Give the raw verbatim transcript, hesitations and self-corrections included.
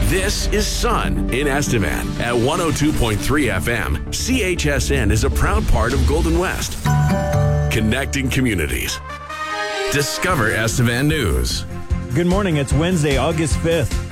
This is Sun in Estevan at one oh two point three F M. C H S N is a proud part of Golden West. Connecting communities. Discover Estevan News. Good morning. It's Wednesday, August fifth.